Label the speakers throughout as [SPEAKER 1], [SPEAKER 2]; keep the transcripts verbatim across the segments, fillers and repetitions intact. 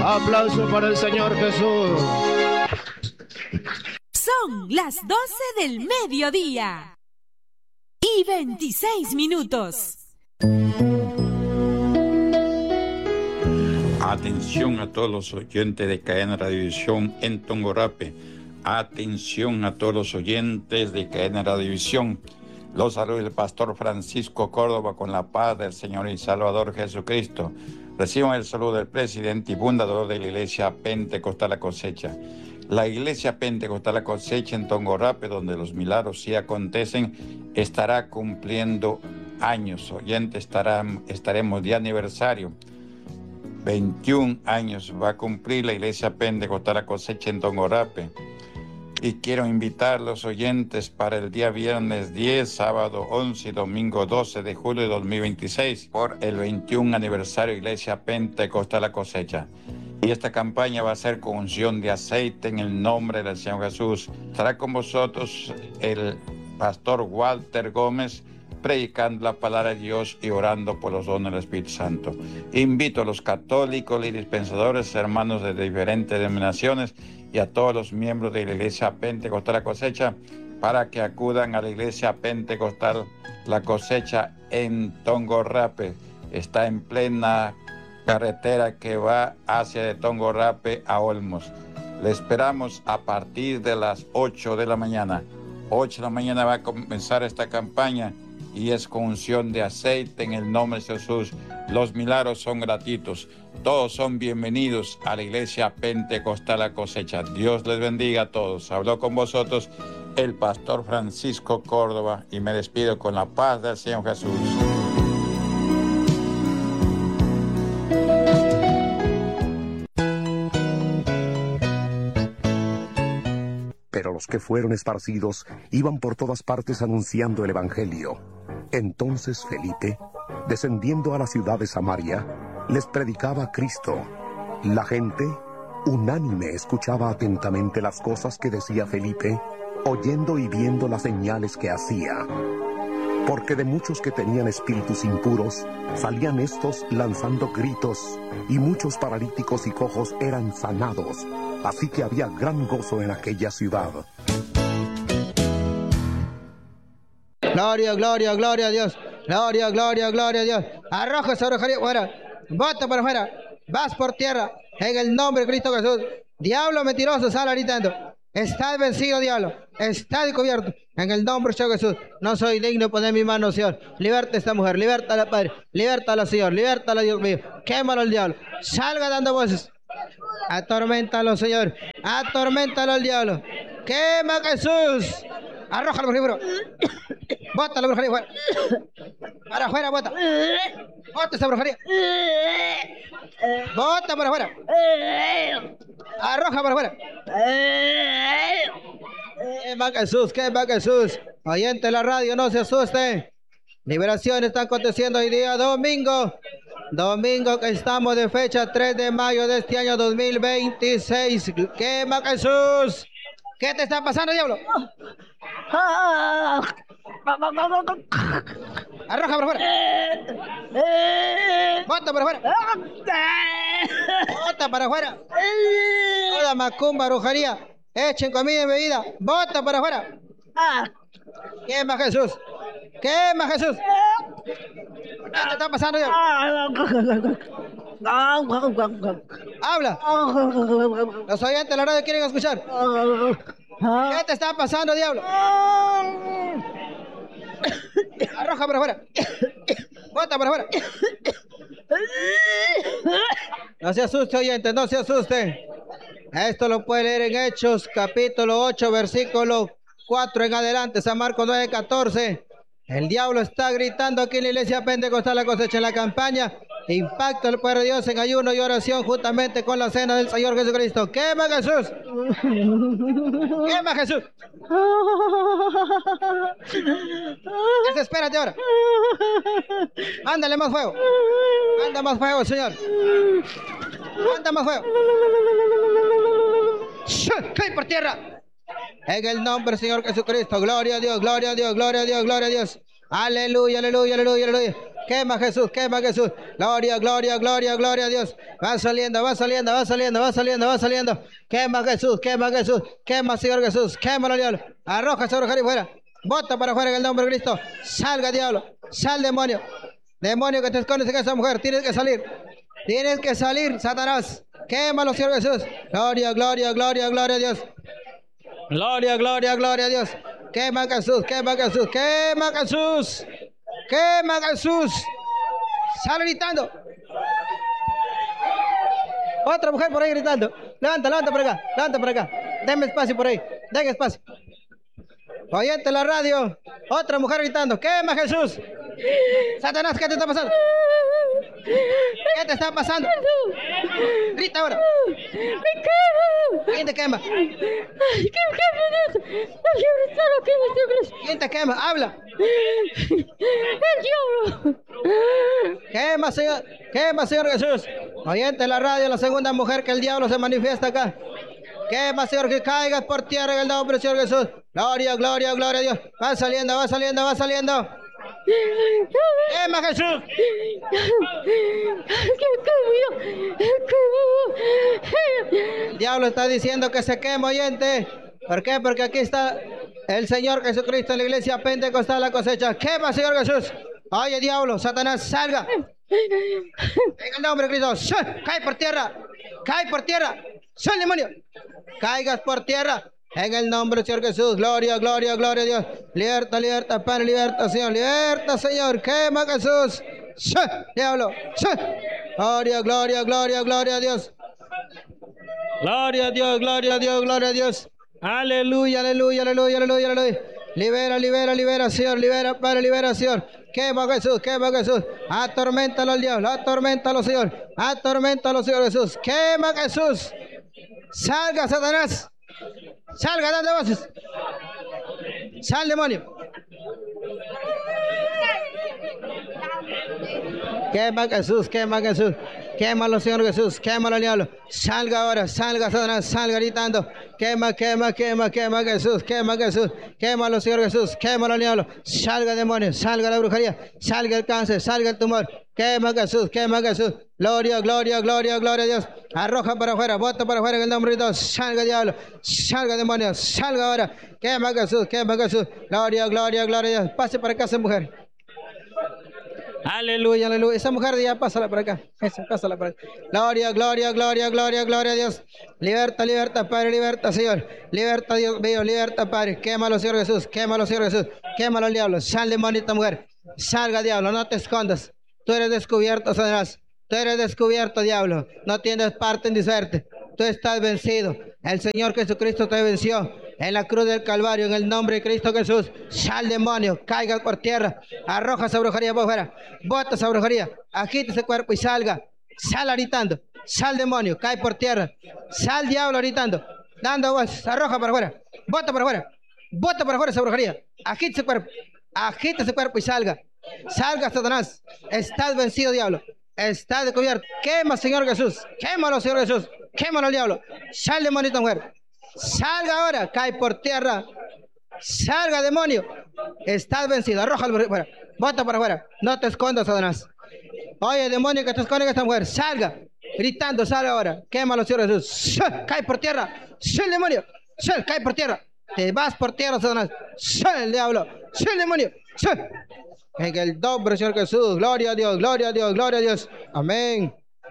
[SPEAKER 1] Aplauso para el Señor Jesús.
[SPEAKER 2] Son las doce del mediodía y veintiséis minutos.
[SPEAKER 3] Atención a todos los oyentes de Cadena Radiovisión en Tongorape. Atención a todos los oyentes de Cadena Radiovisión. Los saluda el pastor Francisco Córdoba con la paz del Señor y Salvador Jesucristo. Reciban el saludo del presidente y fundador de la Iglesia Pentecostal La Cosecha. La Iglesia Pentecostal La Cosecha en Tongorape, donde los milagros sí acontecen, estará cumpliendo años. Oyentes, estará, estaremos de aniversario. veintiún años va a cumplir la Iglesia Pentecostal La Cosecha en Tongorape. Y quiero invitar a los oyentes para el día viernes diez, sábado once y domingo doce de julio de dos mil veintiséis por el veintiún aniversario de Iglesia Pentecostal La Cosecha. Y esta campaña va a ser con unción de aceite en el nombre del Señor Jesús. Estará con vosotros el pastor Walter Gómez, predicando la palabra de Dios y orando por los dones del Espíritu Santo. Invito a los católicos y dispensadores, hermanos de diferentes denominaciones y a todos los miembros de la Iglesia Pentecostal La Cosecha para que acudan a la Iglesia Pentecostal La Cosecha en Tongorape. Está en plena carretera que va hacia de Tongorape a Olmos. Le esperamos a partir de las ocho de la mañana. ocho de la mañana va a comenzar esta campaña y es con unción de aceite en el nombre de Jesús. Los milagros son gratuitos. Todos son bienvenidos a la Iglesia Pentecostal La Cosecha. Dios les bendiga a todos. Habló con vosotros el pastor Francisco Córdoba y me despido con la paz del Señor Jesús.
[SPEAKER 4] Pero los que fueron esparcidos iban por todas partes anunciando el Evangelio. Entonces Felipe, descendiendo a la ciudad de Samaria, les predicaba a Cristo. La gente, unánime, escuchaba atentamente las cosas que decía Felipe, oyendo y viendo las señales que hacía. Porque de muchos que tenían espíritus impuros, salían estos lanzando gritos, y muchos paralíticos y cojos eran sanados. Así que había gran gozo en aquella ciudad.
[SPEAKER 5] Gloria, gloria, gloria a Dios. Gloria, gloria, gloria a Dios. Arroja esa brujería fuera. Bota para afuera. Vas por tierra. En el nombre de Cristo Jesús. Diablo mentiroso, sal ahorita. Estás vencido, diablo. Estás descubierto. En el nombre de Jesús. No soy digno de poner mi mano, Señor. Liberta a esta mujer. Liberta a la Padre. Liberta a la Señor. Liberta a la Dios mío. Quémalo al diablo. Salga dando voces. Atorméntalo, Señor. Atorméntalo al diablo. Quema a Jesús. Arroja la brujería. Bota la brujería fuera. Para afuera, bota. Bota esa brujería. Bota para afuera. Arroja para afuera. Quema a Jesús. Quema a Jesús. Oyente de la radio, no se asusten. Liberación está aconteciendo hoy día domingo. Domingo que estamos de fecha tres de mayo de este año dos mil veintiséis. Quema Jesús. ¿Qué te está pasando, diablo? Arroja por afuera. Bota por afuera. Bota para afuera. Toda macumba, brujería. Echen comida y bebida. Bota para afuera. Quema Jesús. Quema Jesús. ¿Qué te está pasando, diablo? Habla. Los oyentes de la radio quieren escuchar. ¿Qué te está pasando, diablo? Arroja para afuera. Bota para afuera. No se asuste, oyente, no se asuste. Esto lo puede leer en Hechos, capítulo ocho, versículo cuatro en adelante, San Marcos nueve, catorce. El diablo está gritando aquí en la Iglesia Pentecostal La Cosecha en la campaña. Impacta el poder de Dios en ayuno y oración juntamente con la cena del Señor Jesucristo. ¡Quema Jesús! ¡Quema Jesús! Desespérate ahora. Mándale más fuego. Manda más fuego, Señor. Manda más fuego. ¡Cae por tierra! En el nombre del Señor Jesucristo. Gloria a Dios, gloria a Dios, gloria a Dios, gloria a Dios. Aleluya, aleluya, aleluya, aleluya. quema Jesús, quema Jesús. Gloria, gloria, gloria, gloria a Dios. Va saliendo, va saliendo, va saliendo, va saliendo, va saliendo. Quema Jesús, quema Jesús, quema Señor Jesús, quema el diablo. Arroja esa brujería fuera. Bota para afuera en el nombre de Cristo. Salga diablo, sal demonio. Demonio que te escondes en esa mujer, tienes que salir. Tienes que salir, Satanás. Quémalo, Señor Jesús. Gloria, gloria, gloria, gloria a Dios. Gloria, gloria, gloria a Dios. Quema Jesús, quema Jesús, quema Jesús. Quema Jesús. Sale gritando. Otra mujer por ahí gritando. Levanta, levanta por acá, levanta por acá. Denme espacio por ahí, den espacio. Oyente la radio. Otra mujer gritando. Quema Jesús. Satanás, ¿qué te está pasando? ¿Qué te está pasando? Grita ahora.
[SPEAKER 6] ¡Me quemo!
[SPEAKER 5] ¿Quién te quema?
[SPEAKER 6] ¡Ay, qué quema!
[SPEAKER 5] ¿Quién te quema? Habla.
[SPEAKER 6] ¡El diablo!
[SPEAKER 5] Quema, Señor. Quema, Señor Jesús. Oyente la radio, la segunda mujer que el diablo se manifiesta acá. Quema, Señor, que caiga por tierra en el nombre del Señor Jesús. Gloria, gloria, gloria a Dios. Va saliendo, va saliendo, va saliendo. ¡Quema Jesús! El diablo está diciendo que se quema, oyente. ¿Por qué? Porque aquí está el Señor Jesucristo en la iglesia pentecostal la cosecha. ¡Quema, Señor Jesús! Oye, diablo, Satanás, salga. En el nombre de Cristo, cae por tierra. Cae por tierra. ¡Sal, demonio! Caigas por tierra. En el nombre del Señor Jesús, gloria, gloria, gloria a Dios. Liberta, liberta, Padre, liberta, Señor. Liberta, Señor. Quema, Jesús. ¡Sí! Diablo. ¡Sí! Gloria, gloria, gloria, gloria a Dios. Gloria a Dios, gloria a Dios, gloria a Dios. Aleluya, aleluya, aleluya, aleluya, aleluya. Libera, libera, libera, Señor. Libera, Padre, libera, Señor. Quema, Jesús, quema, Jesús. Atorméntalo al diablo, atorméntalo, Señor. Atorméntalo, Señor Jesús. Quema, Jesús. Salga, Satanás. Salga dando voces. Sal, demonio. Quema Jesús, quema Jesús. Quémalo, Señor Jesús. Quémalo, diablo. Salga ahora, salga, Satanás. Salga gritando. Quema, quema, quema, quema Jesús. Quema Jesús. Quémalo, Señor Jesús. Quémalo, diablo. Salga, demonio. Salga la brujería. Salga el cáncer. Salga el tumor. Quema Jesús. Quema Jesús. Gloria, gloria, gloria, gloria a Dios. Arroja para afuera. Bota para afuera en el nombre de Dios. Salga, diablo. Salga, demonio. Salga ahora. Quema Jesús. Quema Jesús. Gloria, gloria, gloria a Dios. Pase para acá esa mujer. Aleluya, aleluya. Esa mujer ya pásala para acá. Esa, pásala para acá. Gloria, gloria, gloria, gloria, gloria a Dios. Liberta, liberta, Padre, liberta, Señor. Liberta, Dios mío, liberta, Padre. Quémalo, Señor Jesús. Quémalo, Señor Jesús. Quémalo al diablo. Sal, demonita mujer. Salga, diablo. No te escondas. Tú eres descubierto, Satanás. Tú eres descubierto, diablo. No tienes parte ni suerte. Tú estás vencido. El Señor Jesucristo te venció en la cruz del Calvario, en el nombre de Cristo Jesús. Sal, demonio, caiga por tierra. Arroja esa brujería por fuera. Bota esa brujería. Agita ese cuerpo y salga. Sal gritando. Sal, demonio, cae por tierra. Sal, diablo, gritando. Dando voces. Arroja para afuera. Bota para afuera. Bota para afuera esa brujería. Agita ese cuerpo. Agita ese cuerpo y salga. Salga, Satanás. Estás vencido, diablo. Estás descubierto. Quema, Señor Jesús. Quémalo, Señor Jesús. Quémalo, diablo. Sal, demonito mujer. Salga ahora. Cae por tierra. Salga, demonio. Estás vencido. Arroja para afuera. Bota para afuera. No te escondas, Satanás. Oye, demonio que te esconde en esta mujer. Salga. Gritando, salga ahora. Quémalo, Señor Jesús. Cae por tierra. Sal, demonio. Sal, cae por tierra. Te vas por tierra, Satanás. Sal, el diablo. Sal, demonio. Sal. En el nombre del Señor Jesús. Gloria a Dios, gloria a Dios, gloria a Dios. Amén.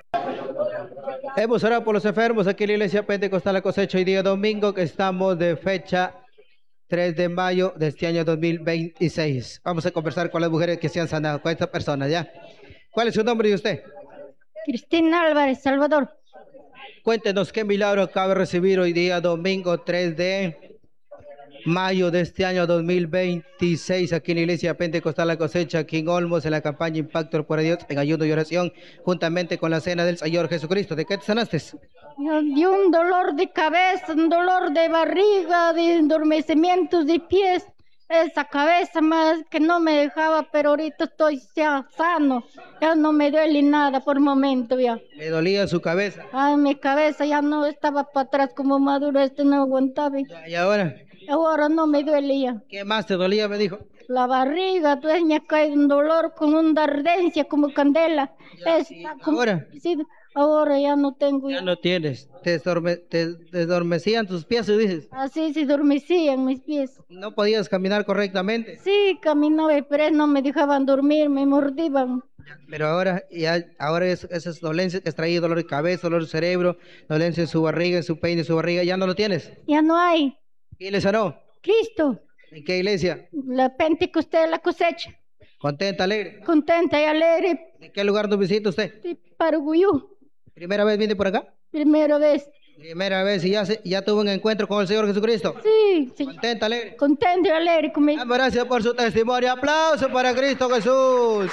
[SPEAKER 5] Hemos orado por los enfermos aquí en la iglesia pentecostal La Cosecha. Hoy día domingo que estamos de fecha tres de mayo de este año dos mil veintiséis. Vamos a conversar con las mujeres que se han sanado, con estas personas, ¿ya? ¿Cuál es su nombre de usted?
[SPEAKER 6] Cristina Álvarez, Salvador.
[SPEAKER 5] Cuéntenos qué milagro acaba de recibir hoy día domingo tres de mayo de este año dos mil veintiséis aquí en la iglesia pentecostal La Cosecha, aquí en Olmos, en la campaña Impacto por Dios en ayuno y oración, juntamente con la cena del Señor Jesucristo. ¿De qué te sanaste?
[SPEAKER 6] De un dolor de cabeza, un dolor de barriga, de endormecimientos de pies, esa cabeza más que no me dejaba, pero ahorita estoy ya sano, ya no me duele nada por momento ya.
[SPEAKER 5] ¿Le dolía su cabeza?
[SPEAKER 6] Ay, mi cabeza ya no estaba para atrás como maduro, este no aguantaba.
[SPEAKER 5] ¿Y ahora?
[SPEAKER 6] Ahora no me duele ya.
[SPEAKER 5] ¿Qué más te dolía, me dijo?
[SPEAKER 6] La barriga, entonces me cae un dolor con una ardencia como candela.
[SPEAKER 5] Ya,
[SPEAKER 6] Es-
[SPEAKER 5] ¿y
[SPEAKER 6] como-
[SPEAKER 5] ahora?
[SPEAKER 6] Sí, ahora ya no tengo.
[SPEAKER 5] Ya no tienes. Te, desdorme- te desdormecían tus pies, y dices.
[SPEAKER 6] Así se dormecían mis pies.
[SPEAKER 5] No podías caminar correctamente.
[SPEAKER 6] Sí, caminaba, pero no me dejaban dormir, me mordiban.
[SPEAKER 5] Pero ahora, ya, ahora es, esas dolencias que has traído, dolor de cabeza, dolor de cerebro, dolencia en su barriga, en su peine, en su barriga, ya no lo tienes.
[SPEAKER 6] Ya no hay.
[SPEAKER 5] ¿Quién le sanó?
[SPEAKER 6] Cristo,
[SPEAKER 5] ¿En qué iglesia?
[SPEAKER 6] la Pentecostés de la cosecha.
[SPEAKER 5] ¿Contenta, alegre?
[SPEAKER 6] Contenta y alegre.
[SPEAKER 5] ¿De qué lugar nos visita usted?
[SPEAKER 6] De Paruguyú,
[SPEAKER 5] ¿Primera vez viene por acá?
[SPEAKER 6] primera vez.
[SPEAKER 5] Primera vez y ya, se- ya tuvo un encuentro con el Señor Jesucristo.
[SPEAKER 6] Sí, sí.
[SPEAKER 5] ¿Contenta, alegre?
[SPEAKER 6] Contenta y alegre conmigo.
[SPEAKER 5] Damos gracias por su testimonio. Aplauso para Cristo Jesús.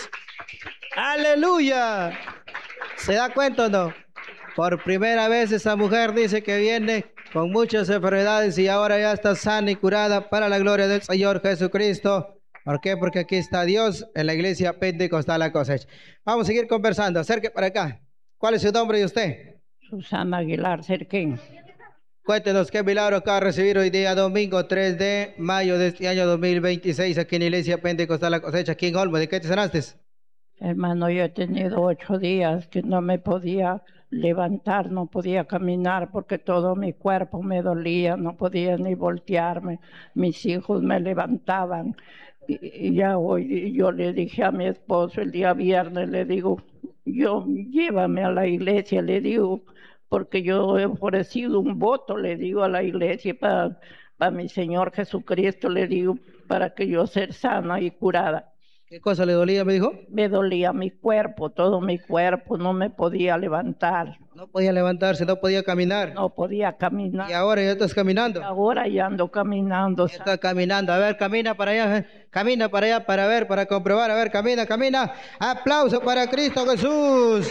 [SPEAKER 5] Aleluya. ¿Se da cuenta o no? Por primera vez esa mujer dice que viene con muchas enfermedades y ahora ya está sana y curada para la gloria del Señor Jesucristo. ¿Por qué? Porque aquí está Dios en la iglesia Pentecostal La Cosecha. Vamos a seguir conversando. Acerque para acá. ¿Cuál es su nombre de usted?
[SPEAKER 7] Susana Aguilar Cerquín.
[SPEAKER 5] Cuéntenos qué milagro acaba de recibir hoy día domingo tres de mayo de este año dos mil veintiséis aquí en la iglesia Pentecostal La Cosecha, aquí en Olmo. ¿De qué te sanaste?
[SPEAKER 7] Hermano, yo he tenido ocho días que no me podía levantar, no podía caminar porque todo mi cuerpo me dolía, no podía ni voltearme. Mis hijos me levantaban. Y, y ya hoy yo le dije a mi esposo el día viernes, le digo, yo llévame a la iglesia, le digo, porque yo he ofrecido un voto, le digo a la iglesia para, para mi Señor Jesucristo, le digo, para que yo sea sana y curada.
[SPEAKER 5] ¿Qué cosa le dolía, me dijo?
[SPEAKER 7] Me dolía mi cuerpo, todo mi cuerpo, no me podía levantar,
[SPEAKER 5] No podía levantarse, no podía caminar.
[SPEAKER 7] no podía caminar.
[SPEAKER 5] Y ahora ya estás caminando.
[SPEAKER 7] Ahora ya ando caminando.
[SPEAKER 5] Ya está caminando. A ver, camina para allá. eh. Camina para allá para ver, para comprobar. A ver, camina, camina. Aplauso para Cristo Jesús.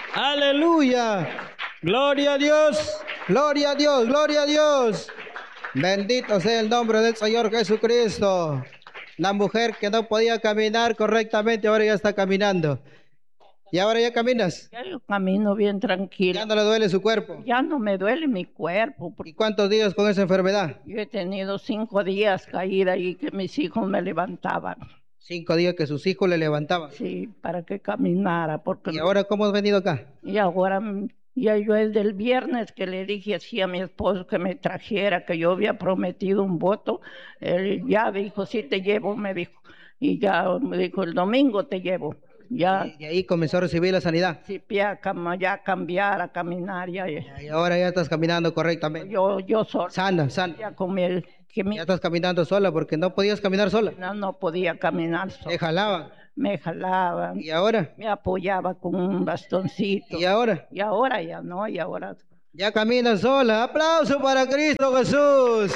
[SPEAKER 5] Aleluya. Gloria a Dios. Gloria a Dios. Gloria a Dios. Bendito sea el nombre del Señor Jesucristo. La mujer que no podía caminar correctamente ahora ya está caminando. ¿Y ahora ya caminas?
[SPEAKER 7] Ya yo camino bien tranquilo.
[SPEAKER 5] Ya no le duele su cuerpo.
[SPEAKER 7] Ya no me duele mi cuerpo, porque
[SPEAKER 5] ¿Y cuántos días con esa enfermedad?
[SPEAKER 7] yo he tenido cinco días caída y que mis hijos me levantaban.
[SPEAKER 5] Cinco días que sus hijos le levantaban.
[SPEAKER 7] Sí, para que caminara, porque
[SPEAKER 5] ¿Y ahora cómo has venido acá?
[SPEAKER 7] y ahora mm, ya yo el del viernes que le dije así a mi esposo que me trajera, que yo había prometido un voto, él ya dijo, sí te llevo, me dijo, y ya me dijo, el domingo te llevo, ya,
[SPEAKER 5] Y ahí comenzó a recibir la sanidad.
[SPEAKER 7] sí, ya, cam- ya cambiar, a caminar, ya, ya.
[SPEAKER 5] Y ahora ya estás caminando correctamente.
[SPEAKER 7] yo, yo sola,
[SPEAKER 5] Sana, sana.
[SPEAKER 7] ya con mi, que mi
[SPEAKER 5] Ya estás caminando sola porque no podías caminar sola.
[SPEAKER 7] no, no podía caminar
[SPEAKER 5] Te
[SPEAKER 7] sola,
[SPEAKER 5] jalaban.
[SPEAKER 7] me jalaban,
[SPEAKER 5] ¿Y ahora?
[SPEAKER 7] me apoyaba con un bastoncito,
[SPEAKER 5] ¿Y ahora?
[SPEAKER 7] y ahora ya no, y ahora...
[SPEAKER 5] Ya caminas sola. Aplauso para Cristo Jesús.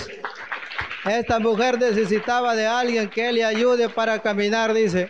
[SPEAKER 5] Esta mujer necesitaba de alguien que le ayude para caminar, dice.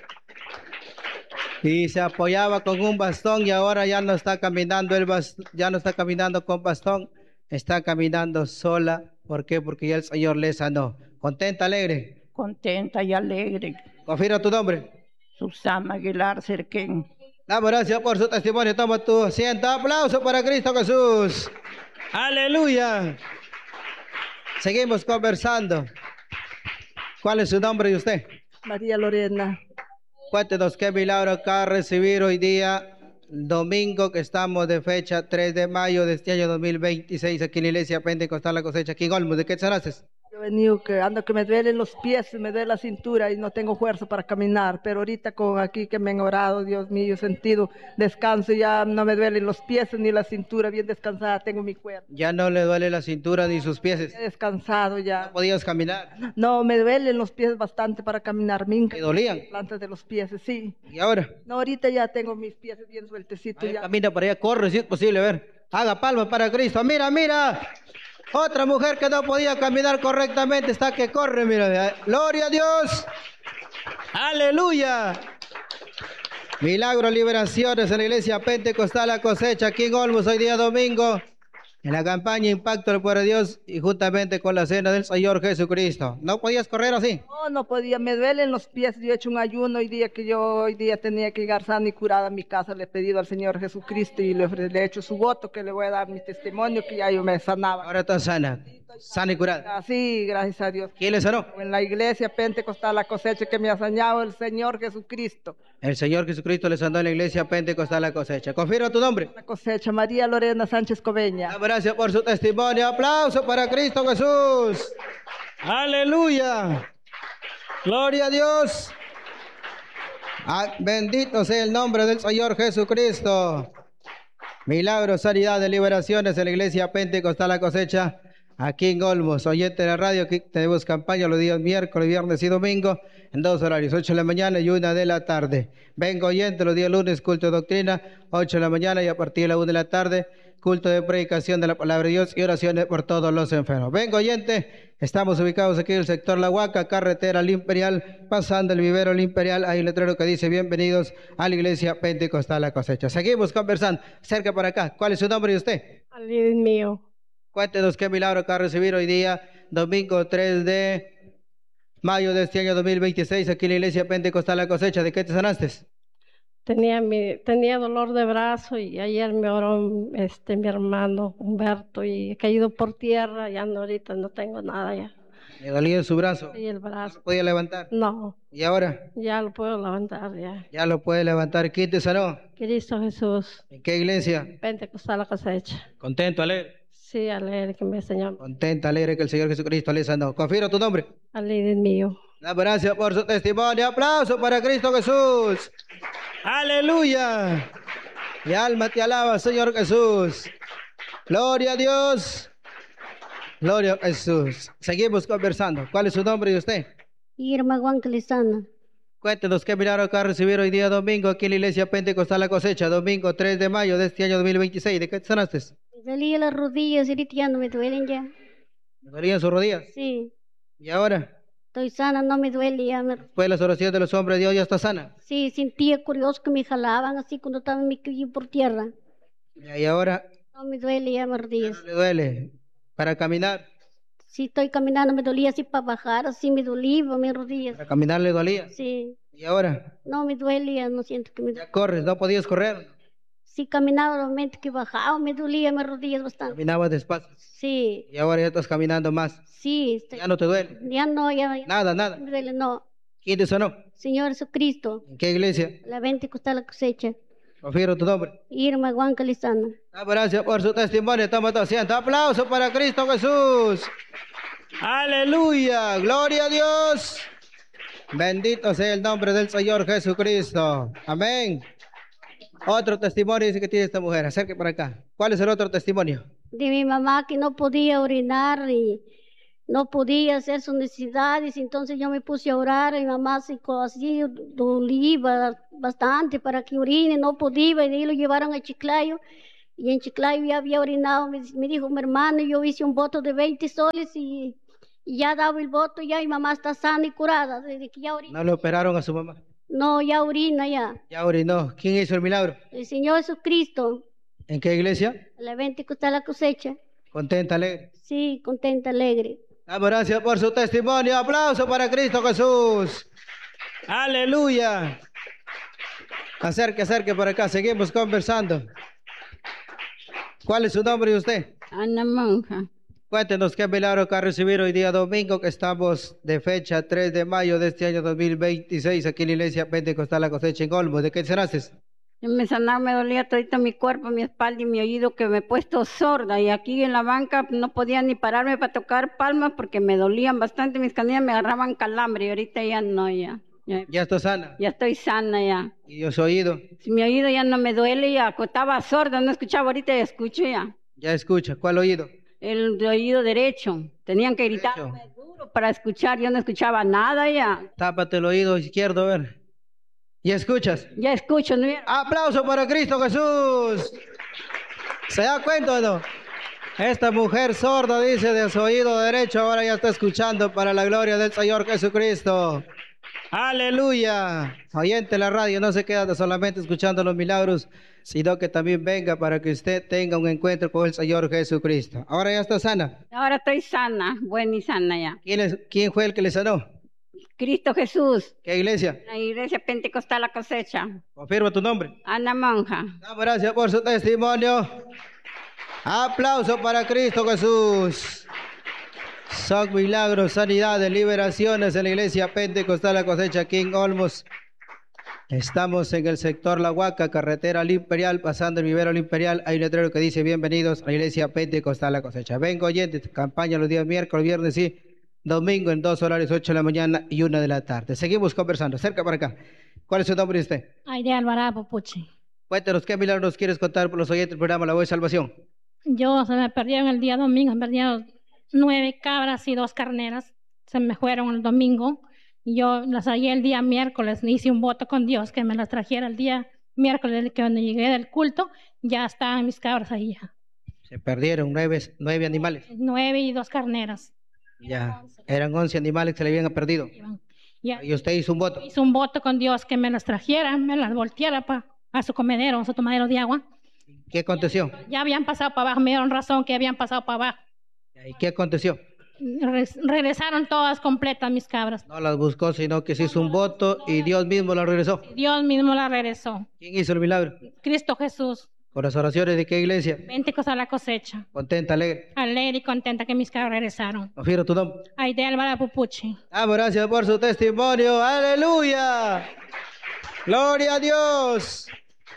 [SPEAKER 5] Y se apoyaba con un bastón y ahora ya no está caminando el bast- ya no está caminando con bastón, está caminando sola. ¿Por qué? Porque ya el Señor le sanó. Contenta, alegre.
[SPEAKER 7] contenta y alegre.
[SPEAKER 5] Confirma tu nombre.
[SPEAKER 7] Susana Aguilar Cerquín.
[SPEAKER 5] Damos gracias por su testimonio. Toma tu asiento. Aplauso para Cristo Jesús. Aleluya. Seguimos conversando. ¿Cuál es su nombre de usted?
[SPEAKER 8] María Lorena.
[SPEAKER 5] Cuéntenos qué milagro acaba de recibir hoy día, domingo, que estamos de fecha tres de mayo de este año dos mil veintiséis, aquí en la iglesia Pentecostal La Cosecha, aquí en Olmos. ¿De qué te naces?
[SPEAKER 8] Yo he venido que ando que me duelen los pies, me duele la cintura y no tengo fuerza para caminar, pero ahorita con aquí que me han orado, Dios mío, he sentido descanso, ya no me duelen los pies ni la cintura, bien descansada tengo mi cuerpo.
[SPEAKER 5] Ya no le duele la cintura ni sus pies.
[SPEAKER 8] He descansado
[SPEAKER 5] No
[SPEAKER 8] ya.
[SPEAKER 5] podías caminar.
[SPEAKER 8] No, me duelen los pies bastante para caminar, me
[SPEAKER 5] ¿Te dolían?
[SPEAKER 8] plantas de los pies, sí.
[SPEAKER 5] ¿Y ahora?
[SPEAKER 8] No, ahorita ya tengo mis pies bien sueltecitos
[SPEAKER 5] Vaya,
[SPEAKER 8] ya.
[SPEAKER 5] camina para allá, corre si es posible, a ver. Haga palmas para Cristo. Mira, mira. Otra mujer que no podía caminar correctamente está que corre, mira. Gloria a Dios. Aleluya. Milagros, liberaciones en la iglesia Pentecostal La Cosecha, aquí en Olmos, hoy día domingo, en la campaña Impacto del Poder de Dios y juntamente con la cena del Señor Jesucristo. ¿No podías correr así?
[SPEAKER 8] No, no podía, me duelen los pies, yo he hecho un ayuno hoy día que yo hoy día tenía que llegar sana y curada a mi casa, le he pedido al Señor Jesucristo y le, ofre- le he hecho su voto que le voy a dar mi testimonio que ya yo me sanaba.
[SPEAKER 5] Ahora estás sana. Sana y curada.
[SPEAKER 8] Así, gracias a Dios.
[SPEAKER 5] ¿Quién le sanó?
[SPEAKER 8] En la iglesia Pentecostal La Cosecha que me ha sañado el Señor Jesucristo.
[SPEAKER 5] El Señor Jesucristo le sanó en la iglesia Pentecostal La Cosecha. Confirma tu nombre.
[SPEAKER 8] La Cosecha, María Lorena Sánchez Coveña.
[SPEAKER 5] Gracias por su testimonio. Aplauso para Cristo Jesús. Aleluya. Gloria a Dios. Ah, bendito sea el nombre del Señor Jesucristo. Milagros, sanidad, de liberaciones en la iglesia Pentecostal La Cosecha, aquí en Olmos. Oyente de la radio, aquí tenemos campaña los días miércoles, viernes y domingo, en dos horarios, ocho de la mañana y una de la tarde. Vengo oyente los días lunes, culto de doctrina, ocho de la mañana y a partir de la una de la tarde, culto de predicación de la palabra de Dios y oraciones por todos los enfermos. Vengo oyente, estamos ubicados aquí en el sector La Huaca, carretera al Imperial, pasando el vivero al Imperial, hay un letrero que dice bienvenidos a la iglesia Pentecostal La Cosecha. Seguimos conversando, cerca para acá. ¿Cuál es su nombre y usted?
[SPEAKER 9] Alín mío.
[SPEAKER 5] Cuéntenos qué milagro acaba de recibir hoy día, domingo tres de mayo de este año dos mil veintiséis, aquí en la iglesia Pentecostal La Cosecha. ¿De qué te sanaste?
[SPEAKER 9] Tenía, mi, tenía dolor de brazo y ayer me oró este, mi hermano Humberto y he caído por tierra, ya no, ahorita no tengo nada ya.
[SPEAKER 5] ¿Le dolía en su brazo?
[SPEAKER 9] Y el brazo.
[SPEAKER 5] ¿No podía levantar?
[SPEAKER 9] No.
[SPEAKER 5] ¿Y ahora?
[SPEAKER 9] Ya lo puedo levantar ya.
[SPEAKER 5] Ya lo puede levantar. ¿Quién te sanó?
[SPEAKER 9] Cristo Jesús.
[SPEAKER 5] ¿En qué iglesia?
[SPEAKER 9] Pentecostal La Cosecha.
[SPEAKER 5] ¿Contento, alegre?
[SPEAKER 9] Sí, alegre que me enseñó.
[SPEAKER 5] Contenta, alegre que el Señor Jesucristo le sanó. Confirmo tu nombre.
[SPEAKER 9] Alín mío.
[SPEAKER 5] Gracias por su testimonio. Aplauso para Cristo Jesús. Aleluya. Mi alma te alaba, Señor Jesús. Gloria a Dios. Gloria a Jesús. Seguimos conversando. ¿Cuál es su nombre y usted?
[SPEAKER 6] Irma Guanclizana.
[SPEAKER 5] Cuéntenos qué milagro acaba de recibir hoy día domingo aquí en la iglesia Pentecostal La Cosecha, domingo tres de mayo de este año dos mil veintiséis. ¿De qué te sanaste?
[SPEAKER 6] Me dolía las rodillas y ahorita ya no me duelen ya.
[SPEAKER 5] ¿Me dolían sus rodillas?
[SPEAKER 6] Sí.
[SPEAKER 5] ¿Y ahora?
[SPEAKER 6] Estoy sana, no me duele ya. Me...
[SPEAKER 5] Después de las oraciones de los hombres de Dios ya está sana.
[SPEAKER 6] Sí, sentía curioso que me jalaban así cuando estaba en mi calle por tierra.
[SPEAKER 5] ¿Y ahora?
[SPEAKER 6] No me duele ya mis rodillas.
[SPEAKER 5] ¿No le duele? ¿Para caminar?
[SPEAKER 6] Sí, estoy caminando, me dolía así para bajar, así me dolía mis rodillas.
[SPEAKER 5] ¿Para caminar le dolía?
[SPEAKER 6] Sí.
[SPEAKER 5] ¿Y ahora?
[SPEAKER 6] No me duele ya, no siento que me duele.
[SPEAKER 5] ¿Ya corres? ¿No podías correr?
[SPEAKER 6] Sí, caminaba normalmente que bajaba, me dolía mis rodillas bastante.
[SPEAKER 5] Caminabas despacio.
[SPEAKER 6] Sí.
[SPEAKER 5] ¿Y ahora ya estás caminando más?
[SPEAKER 6] Sí. Estoy...
[SPEAKER 5] ¿Ya no te duele?
[SPEAKER 6] Ya no, ya. ya
[SPEAKER 5] Nada, nada.
[SPEAKER 6] Me duele, no.
[SPEAKER 5] ¿Quién te sanó?
[SPEAKER 6] Señor Jesucristo.
[SPEAKER 5] ¿En qué iglesia?
[SPEAKER 6] La Pentecostal La Cosecha.
[SPEAKER 5] Confirmo tu nombre.
[SPEAKER 6] Irma Guanclizana.
[SPEAKER 5] Gracias por su testimonio. Toma tu asiento. Aplauso para Cristo Jesús. Aleluya. Gloria a Dios. Bendito sea el nombre del Señor Jesucristo. Amén. Otro testimonio dice que tiene esta mujer. Acerque para acá. ¿Cuál es el otro testimonio?
[SPEAKER 6] De mi mamá que no podía orinar y no podía hacer sus necesidades. Entonces yo me puse a orar y mi mamá se así dolía bastante para que orine. No podía y de ahí lo llevaron a Chiclayo. Y en Chiclayo ya había orinado. Me, me dijo mi hermano, yo hice un voto de veinte soles y, y ya daba el voto. Ya mi mamá está sana y curada desde que ya orina.
[SPEAKER 5] ¿No le operaron a su mamá?
[SPEAKER 6] No, ya orina ya.
[SPEAKER 5] Ya orinó. ¿Quién hizo el milagro?
[SPEAKER 6] El Señor Jesucristo.
[SPEAKER 5] ¿En qué iglesia?
[SPEAKER 6] La Pentecostal La Cosecha.
[SPEAKER 5] ¿Contenta, alegre?
[SPEAKER 6] Sí, contenta, alegre.
[SPEAKER 5] Damos gracias por su testimonio. Aplauso para Cristo Jesús. Aleluya. Acerque, acerque por acá. Seguimos conversando. ¿Cuál es su nombre y usted?
[SPEAKER 10] Ana Monja.
[SPEAKER 5] Cuéntenos qué milagro que ha recibido hoy día domingo, que estamos de fecha tres de mayo de este año dos mil veintiséis, aquí en la iglesia Pentecostal La Cosecha en Olmos. ¿De qué sanaste?
[SPEAKER 10] Me sanaba, me dolía todo mi cuerpo, mi espalda y mi oído, que me he puesto sorda. Y aquí en la banca no podía ni pararme para tocar palmas porque me dolían bastante mis canillas, me agarraban calambre. Y ahorita ya no, ya. Ya,
[SPEAKER 5] ¿Ya estás sana?
[SPEAKER 10] Ya estoy sana ya.
[SPEAKER 5] ¿Y su oído?
[SPEAKER 10] Si mi oído ya no me duele, ya estaba sorda, no escuchaba, ahorita ya escucho ya.
[SPEAKER 5] ¿Ya escucha? ¿Cuál oído?
[SPEAKER 10] El de oído derecho. Tenían que gritar duro para escuchar, yo no escuchaba nada ya.
[SPEAKER 5] Tápate el oído izquierdo, a ver. ¿Ya escuchas?
[SPEAKER 10] Ya escucho, ¿no?
[SPEAKER 5] ¡Aplauso para Cristo Jesús! ¿Se da cuenta o no? Esta mujer sorda, dice, de su oído derecho, ahora ya está escuchando para la gloria del Señor Jesucristo. ¡Aleluya! Oyente de la radio, no se queda solamente escuchando los milagros, sino que también venga para que usted tenga un encuentro con el Señor Jesucristo. ¿Ahora ya está sana?
[SPEAKER 10] Ahora estoy sana, buena y sana ya.
[SPEAKER 5] ¿Quién, es, quién fue el que le sanó?
[SPEAKER 10] Cristo Jesús.
[SPEAKER 5] ¿Qué iglesia?
[SPEAKER 10] La iglesia Pentecostal La Cosecha.
[SPEAKER 5] Confirma tu nombre.
[SPEAKER 10] Ana Monja.
[SPEAKER 5] Damos gracias por su testimonio. Aplauso para Cristo Jesús. Son milagros, sanidades, liberaciones en la iglesia Pentecostal La Cosecha aquí en Olmos. Estamos en el sector La Huaca, carretera al Imperial, pasando el vivero al Imperial. Hay un letrero que dice bienvenidos a la iglesia Pentecostal La Cosecha. Vengo oyentes, campaña los días miércoles, viernes y domingo en dos horarios, ocho de la mañana y una de la tarde. Seguimos conversando, cerca para acá. ¿Cuál es su nombre de usted?
[SPEAKER 11] Aide Alvarado Puchi.
[SPEAKER 5] Cuéntenos, ¿qué milagros nos quieres contar por los oyentes del programa La Voz de Salvación?
[SPEAKER 11] Yo se me perdieron el día domingo, me perdieron nueve cabras y dos carneras. Se me fueron el domingo. Yo las hallé el día miércoles, hice un voto con Dios que me las trajera el día miércoles, que cuando llegué del culto, ya estaban mis cabras ahí ya.
[SPEAKER 5] Se perdieron nueve, nueve animales.
[SPEAKER 11] Nueve y dos carneras.
[SPEAKER 5] Ya, eran once animales que se le habían perdido.
[SPEAKER 11] Ya.
[SPEAKER 5] Y usted hizo un voto.
[SPEAKER 11] Hice un voto con Dios que me las trajera, me las volteara pa, a su comedero, a su tomadero de agua.
[SPEAKER 5] ¿Qué aconteció?
[SPEAKER 11] Ya habían pasado para abajo, me dieron razón que habían pasado para abajo.
[SPEAKER 5] ¿Y qué aconteció?
[SPEAKER 11] Re- regresaron todas completas mis cabras.
[SPEAKER 5] No las buscó, sino que se hizo un voto y Dios mismo las regresó.
[SPEAKER 11] Dios mismo las regresó.
[SPEAKER 5] ¿Quién hizo el milagro?
[SPEAKER 11] Cristo Jesús.
[SPEAKER 5] ¿Con las oraciones de qué iglesia?
[SPEAKER 11] Pentecostal La Cosecha.
[SPEAKER 5] Contenta, alegre.
[SPEAKER 11] Alegre y contenta que mis cabras regresaron.
[SPEAKER 5] Confío tu nombre.
[SPEAKER 11] Aide Alvarado Pupuchi.
[SPEAKER 5] Damos gracias por su testimonio. ¡Aleluya! ¡Gloria a Dios!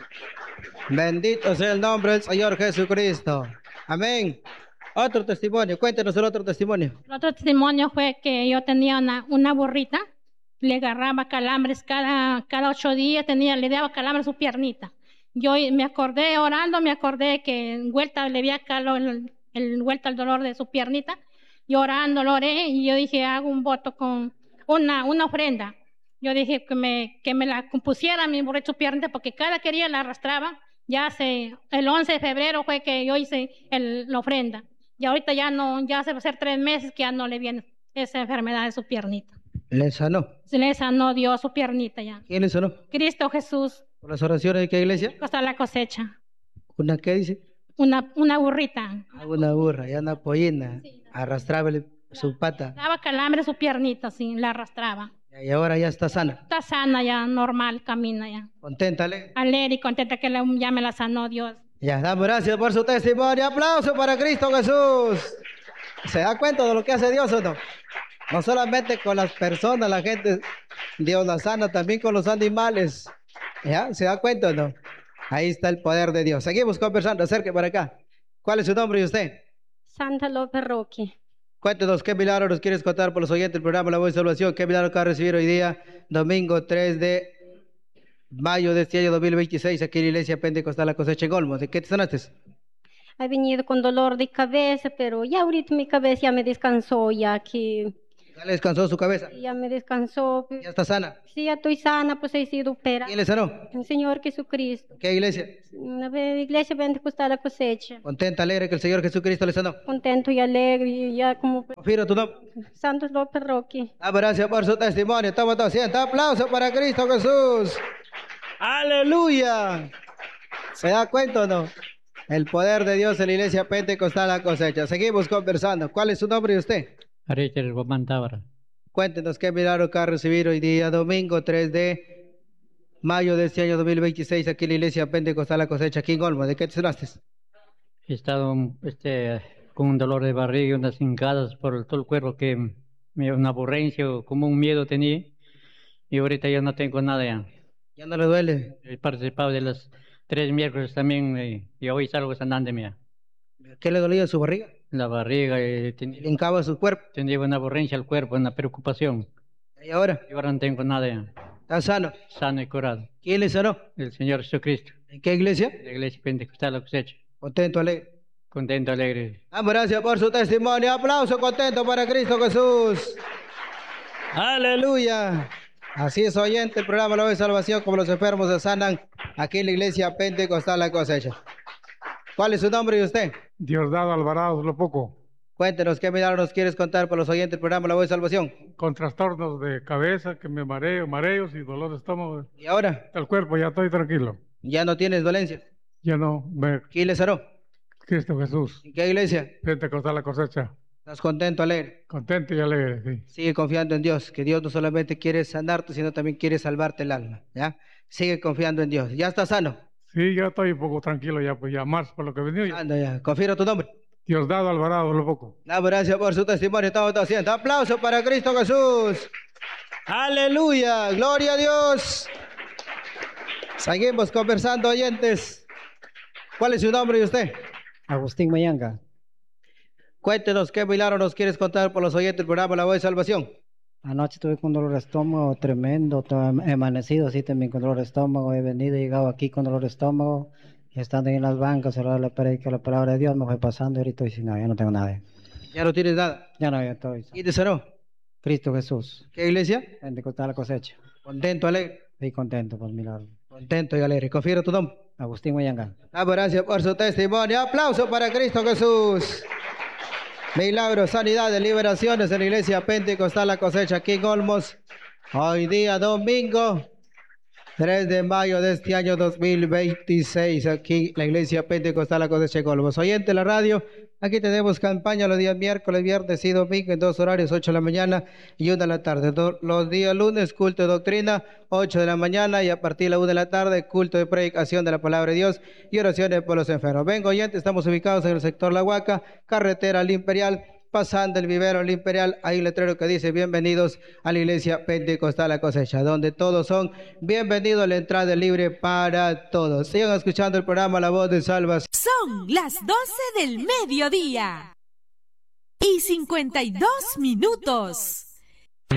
[SPEAKER 5] Bendito sea el nombre del Señor Jesucristo. Amén. Otro testimonio. Cuéntenos el otro testimonio.
[SPEAKER 11] El otro testimonio fue que yo tenía una, una burrita, le agarraba calambres cada, cada ocho días, tenía, le daba calambres a su piernita. Yo me acordé, orando, me acordé que en vuelta le había calado el, el vuelta al dolor de su piernita. Y orando, lo oré y yo dije, hago un voto con una, una ofrenda. Yo dije que me, que me la compusiera mi burrito su piernita porque cada que día la arrastraba. Ya hace, el once de febrero fue que yo hice el, la ofrenda. Y ahorita ya no, ya se va a hacer tres meses que ya no le viene esa enfermedad de su piernita.
[SPEAKER 5] ¿Le sanó?
[SPEAKER 11] Se le sanó Dios su piernita ya.
[SPEAKER 5] ¿Quién le sanó?
[SPEAKER 11] Cristo Jesús.
[SPEAKER 5] ¿Por las oraciones de qué iglesia?
[SPEAKER 11] Hasta La Cosecha.
[SPEAKER 5] ¿Una qué dice?
[SPEAKER 11] Una, una burrita.
[SPEAKER 5] Ah, una burra, ya una pollina. Arrastraba el- su pata.
[SPEAKER 11] Daba calambre a su piernita, sí, la arrastraba.
[SPEAKER 5] Y ahora ya está sana.
[SPEAKER 11] Está sana ya, normal, camina ya.
[SPEAKER 5] Contenta, alegre.
[SPEAKER 11] Alegre y contenta que le- ya me la sanó Dios.
[SPEAKER 5] Ya, damos gracias por su testimonio. Aplauso para Cristo Jesús. ¿Se da cuenta de lo que hace Dios o no? No solamente con las personas, la gente, Dios la sana, también con los animales. ¿Ya? ¿Se da cuenta o no? Ahí está el poder de Dios. Seguimos conversando, acerque para acá. ¿Cuál es su nombre y usted?
[SPEAKER 9] Santa López Roque.
[SPEAKER 5] Cuéntenos qué milagro nos quieres contar por los oyentes del programa La Voz de Salvación. ¿Qué milagro acaba de recibir hoy día, domingo tres de mayo de este año dos mil veintiséis, aquí en la iglesia Pentecostal La Cosecha en Olmos? ¿De qué te sanaste?
[SPEAKER 9] He venido con dolor de cabeza, pero ya ahorita mi cabeza ya me descansó, ya que
[SPEAKER 5] ¿Ya le descansó su cabeza?
[SPEAKER 9] ya me descansó.
[SPEAKER 5] ¿Ya está sana?
[SPEAKER 9] Sí, ya estoy sana, pues he sido operada.
[SPEAKER 5] ¿Quién le sanó?
[SPEAKER 9] El Señor Jesucristo.
[SPEAKER 5] ¿Qué iglesia?
[SPEAKER 9] Una ve- iglesia Pentecostal La Cosecha.
[SPEAKER 5] Contenta, alegre que el Señor Jesucristo le sanó.
[SPEAKER 9] Contento y alegre, y ya como
[SPEAKER 5] Confío tu nombre.
[SPEAKER 9] Santos López Roque.
[SPEAKER 5] Ah, gracias por su testimonio. Estamos todos siendo. Aplauso para Cristo Jesús. Aleluya. ¿Se da cuenta o no? El poder de Dios en la iglesia Pentecostal La Cosecha. Seguimos conversando. ¿Cuál es su nombre y usted?
[SPEAKER 12] Richard Román Tábara.
[SPEAKER 5] Cuéntenos qué milagro acaba de recibir hoy día, domingo tres de mayo de este año dos mil veintiséis, aquí en la iglesia Pentecostal La Cosecha, aquí en Olmos. ¿De qué te sanaste?
[SPEAKER 12] He estado este, con un dolor de barriga y unas hincadas por todo el cuerpo que me, una aburrencia o como un miedo tenía. Y ahorita ya no tengo nada ya.
[SPEAKER 5] ¿Ya no le duele?
[SPEAKER 12] He participado de los tres miércoles también eh, y hoy salgo sanando mía.
[SPEAKER 5] ¿Qué le dolía su barriga?
[SPEAKER 12] La barriga, eh, tenía,
[SPEAKER 5] ¿Le hincaba su cuerpo?
[SPEAKER 12] tenía una aburrencia al cuerpo, una preocupación.
[SPEAKER 5] ¿Y ahora?
[SPEAKER 12] Y ahora no tengo nada ya.
[SPEAKER 5] ¿Está sano?
[SPEAKER 12] Sano y curado.
[SPEAKER 5] ¿Quién le sanó?
[SPEAKER 12] El Señor Jesucristo.
[SPEAKER 5] ¿En qué iglesia?
[SPEAKER 12] La iglesia Pentecostal La Cosecha.
[SPEAKER 5] Contento, alegre.
[SPEAKER 12] Contento, alegre.
[SPEAKER 5] Damos gracias por su testimonio. Aplauso contento para Cristo Jesús. Aleluya. Así es, oyente, el programa La Voz de Salvación, como los enfermos se sanan aquí en la iglesia Pentecostal La Cosecha. ¿Cuál es su nombre y usted?
[SPEAKER 13] Diosdado Alvarado Lo Poco,
[SPEAKER 5] Cuéntenos qué milagro nos quieres contar por los oyentes del programa La Voz de Salvación.
[SPEAKER 13] con trastornos de cabeza, que me mareo, mareos y dolor de estómago.
[SPEAKER 5] ¿Y ahora?
[SPEAKER 13] El cuerpo, ya estoy tranquilo.
[SPEAKER 5] ¿Ya no tienes dolencias?
[SPEAKER 13] Ya no, me...
[SPEAKER 5] ¿Quién le sanó?
[SPEAKER 13] Cristo Jesús.
[SPEAKER 5] ¿En qué iglesia?
[SPEAKER 13] Pentecostal La Cosecha.
[SPEAKER 5] ¿Estás contento, alegre?
[SPEAKER 13] Contento y alegre, sí.
[SPEAKER 5] Sigue confiando en Dios, que Dios no solamente quiere sanarte, sino también quiere salvarte el alma, ¿ya? Sigue confiando en Dios. ¿Ya estás sano?
[SPEAKER 13] Sí, ya estoy un poco tranquilo ya, pues ya más por lo que he venido. Ya.
[SPEAKER 5] Anda ya. Confío tu nombre.
[SPEAKER 13] Diosdado Alvarado, lo poco.
[SPEAKER 5] Damos gracias por su testimonio. Estamos haciendo aplauso para Cristo Jesús. Aleluya, gloria a Dios. Seguimos conversando, oyentes. ¿Cuál es su nombre y usted?
[SPEAKER 14] Agustín Mayanga.
[SPEAKER 5] Cuéntenos qué milagro nos quieres contar por los oyentes del programa La Voz de Salvación.
[SPEAKER 14] Anoche tuve con dolor de estómago tremendo, he amanecido así también con dolor de estómago, he venido y llegado aquí con dolor de estómago, y estando en las bancas, a la hora de la predica, la palabra de Dios me fue pasando y ahorita estoy sin nada, ya no tengo nada.
[SPEAKER 5] ¿Ya no tienes nada?
[SPEAKER 14] Ya no, ya estoy.
[SPEAKER 5] ¿Y te sanó?
[SPEAKER 14] Cristo Jesús.
[SPEAKER 5] ¿Qué iglesia?
[SPEAKER 14] Pentecostal La Cosecha.
[SPEAKER 5] ¿Contento, alegre?
[SPEAKER 14] Sí, contento por el milagro.
[SPEAKER 5] Contento y alegre. Confío tu nombre.
[SPEAKER 14] Agustín Mayanga.
[SPEAKER 5] Damos gracias por su testimonio. Aplauso para Cristo Jesús. Milagros, sanidades, liberaciones en la iglesia Pentecostal La Cosecha aquí en Olmos. Hoy día domingo tres de mayo de este año dos mil veintiséis aquí la iglesia Pentecostal La Cosecha en Olmos. Oyente de la radio, aquí tenemos campaña los días miércoles, viernes y domingo en dos horarios, ocho de la mañana y una de la tarde. Los días lunes, culto de doctrina, ocho de la mañana y a partir de la una de la tarde, culto de predicación de la palabra de Dios y oraciones por los enfermos. Vengo, oyente, estamos ubicados en el sector La Huaca, carretera al Imperial, pasando el vivero al Imperial. Hay un letrero que dice bienvenidos a la iglesia Pentecostal La Cosecha, donde todos son bienvenidos, la entrada es libre para todos. Sigan escuchando el programa La Voz de Salvación.
[SPEAKER 2] Son las doce del mediodía y cincuenta y dos minutos.